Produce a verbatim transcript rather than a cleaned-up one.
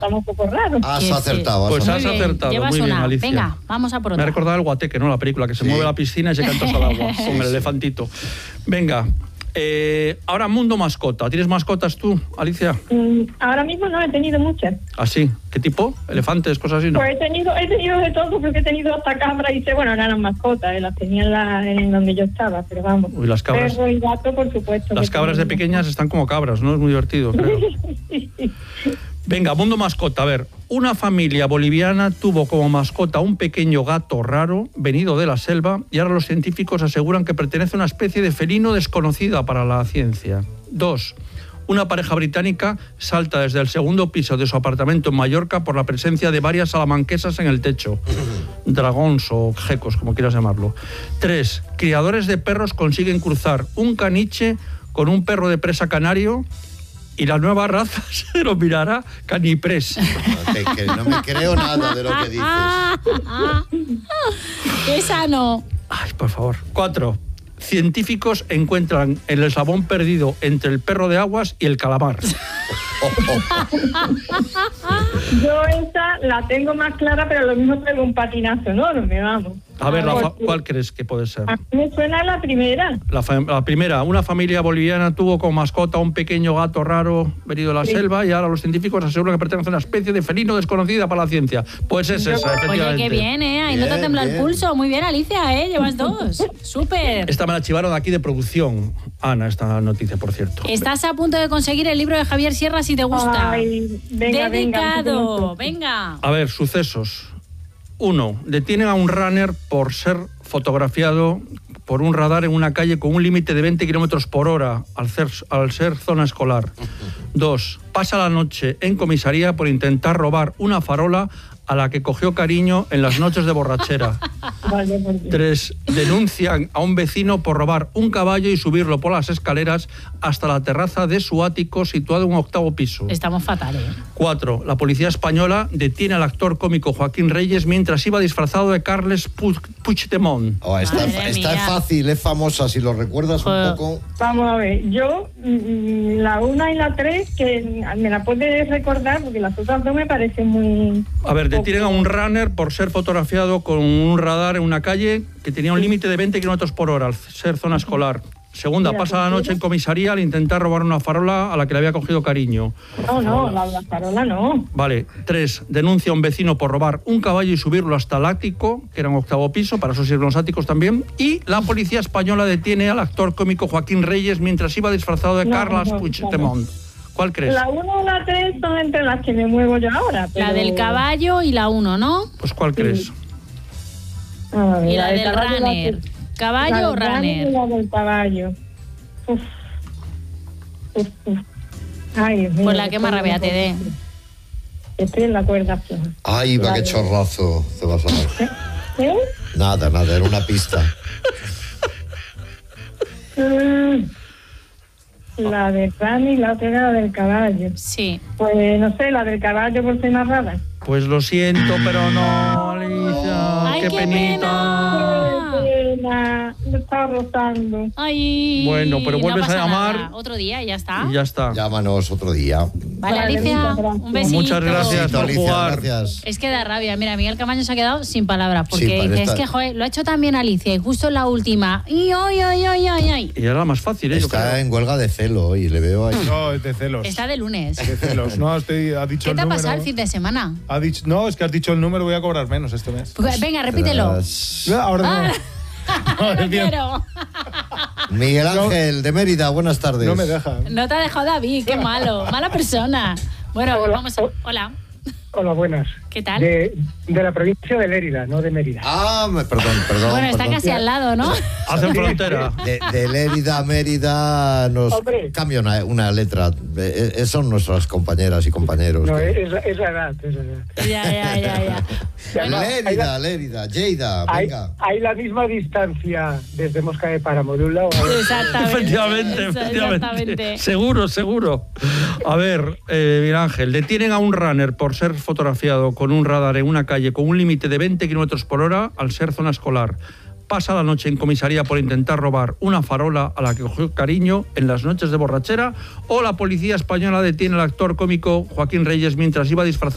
estamos un poco raros. Has acertado. Pues has Muy bien, acertado, llevas muy bien, una. Alicia. Venga, vamos a por Me otra. ha recordado el Guateque, ¿no? La película, que se Sí. mueve la piscina y se canta al agua, con el Sí. elefantito. Venga, eh, ahora mundo mascota. ¿Tienes mascotas tú, Alicia? Mm, ahora mismo no he tenido muchas. ¿Así? ¿Qué tipo? ¿Elefantes, cosas así? No. Pues he tenido, he tenido de todo, porque he tenido hasta cabras y sé, bueno, no eran mascotas, eh, las tenía en, la, en donde yo estaba, pero vamos. Uy, las cabras. Perro y gato, por supuesto. Las que cabras de tenía. pequeñas están como cabras, ¿no? Es muy divertido, creo. Venga, mundo mascota. A ver, una familia boliviana tuvo como mascota un pequeño gato raro venido de la selva y ahora los científicos aseguran que pertenece a una especie de felino desconocida para la ciencia. Dos, una pareja británica salta desde el segundo piso de su apartamento en Mallorca por la presencia de varias salamanquesas en el techo. Dragons o gecos, como quieras llamarlo. Tres, criadores de perros consiguen cruzar un caniche con un perro de presa canario y la nueva raza se denominará Caniprés. No, te, que no me creo nada de lo que dices. ¡Qué sano! Ay, por favor. Cuatro. Científicos encuentran el eslabón perdido entre el perro de aguas y el calamar. Yo esa la tengo más clara, pero lo mismo traigo un patinazo enorme, vamos. A ver, Porque Rafa, ¿cuál crees que puede ser? a mí me suena la primera. La, fa- la primera, una familia boliviana tuvo como mascota un pequeño gato raro venido de la Sí. selva y ahora los científicos aseguran que pertenece a una especie de felino desconocida para la ciencia. Pues es esa, Oye, efectivamente. qué bien, ¿eh? Ahí no te Bien, tembla el bien. pulso. Muy bien, Alicia, ¿eh? Llevas dos. Súper. Esta me la chivaron de aquí de producción, Ana, esta noticia, por cierto. Estás a punto de conseguir el libro de Javier Sierra si te gusta. Ay, venga, Dedicado. venga. Venga. A ver, sucesos. Uno, detienen a un runner por ser fotografiado por un radar en una calle con un límite de veinte kilómetros por hora al ser, al ser zona escolar. Dos, pasa la noche en comisaría por intentar robar una farola a la que cogió cariño en las noches de borrachera. Vale, por Dios. Tres, denuncian a un vecino por robar un caballo y subirlo por las escaleras hasta la terraza de su ático situado en un octavo piso. Estamos fatal, ¿eh? Cuatro, la policía española detiene al actor cómico Joaquín Reyes mientras iba disfrazado de Carles Puig- Puigdemont. Oh, está Madre está mía. fácil, es famosa, si lo recuerdas un Joder. poco. Vamos a ver, yo mm, la una y la tres, que me la puedes recordar, porque las otras dos me parecen muy... A ver, detienen a un runner por ser fotografiado con un radar en una calle que tenía un límite de veinte kilómetros por hora al ser zona escolar. Segunda, Mira, pasa la pues, noche en comisaría al intentar robar una farola a la que le había cogido cariño. No, no, la, la farola no. Vale. Tres, denuncia a un vecino por robar un caballo y subirlo hasta el ático, que era un octavo piso, para eso sirven los áticos también. Y la policía española detiene al actor cómico Joaquín Reyes mientras iba disfrazado de No, Carles no, Puigdemont. ¿Cuál crees? La una y la tres son entre las que me muevo yo ahora. Pero... La del caballo y la uno, ¿no? Pues ¿cuál crees? A ver, Y la del caballo y la runner. que- ¿Caballo la o del runner? y la del caballo. Uf. Uf, uf. Ay, Dios mío, Pues la que más rabia te dé. Estoy en la cuerda floja. Ay, va, qué Vale. chorrazo te vas a dar. ¿Eh? Nada, nada, era una pista. Mm. La del runner y la otra era la del caballo. Sí. Pues no sé, la del caballo por ser más rara. Pues lo siento, pero no, Alicia. Ay, qué, qué penita. pena. Qué pena, me estaba rozando. Ay. Bueno, pero no vuelves a pasa llamar. nada. Otro día y ya está. Y ya está. Llámanos otro día. Vale, Vale, Alicia, muchas gracias. un besito. Muchas gracias. Besito, por Alicia, jugar. gracias. Es que da rabia. Mira, Miguel Camaño se ha quedado sin palabras porque Sí, dice, está- es que, joder, lo ha hecho también Alicia y justo en la última. Y ay, ay, ay, ay, ay. Y era la más fácil, ¿eh? Yo Está creo. en huelga de celo y le veo ahí. No, es de celos. Está de lunes. De celos. No, estoy, ha dicho ¿Qué el te ha número. pasado el fin de semana? Ha dicho, no, es que has dicho el número, voy a cobrar menos este mes. Pues, venga, repítelo. Las- Ahora Ah. no. No bien. quiero. Miguel Ángel, de Mérida, buenas tardes. No me deja. No te ha dejado David, qué malo. Mala persona. Bueno, Hola. vamos a... Hola, Hola, buenas. ¿qué tal? De, de la provincia de Lérida, no de Mérida. Ah, me- perdón, perdón. Bueno, está perdón. casi al lado, ¿no? Hacen frontera. De, de Lérida a Mérida nos Hombre. cambia una, una letra. Eh, eh, son nuestras compañeras y compañeros. No, que- es, es la edad, es la edad. Ya, ya, ya, ya. Bueno, Lérida, Lérida, Lleida, Hay, venga. hay la misma distancia desde Mosca de Páramo de un lado a otro. Exactamente. Efectivamente, Eso, efectivamente. exactamente. Seguro, seguro. A ver, eh, Miguel Ángel, detienen a un runner por ser fotografiado con un radar en una calle con un límite de veinte kilómetros por hora al ser zona escolar. Pasa la noche en comisaría por intentar robar una farola a la que cogió cariño en las noches de borrachera. O la policía española detiene al actor cómico Joaquín Reyes mientras iba disfrazado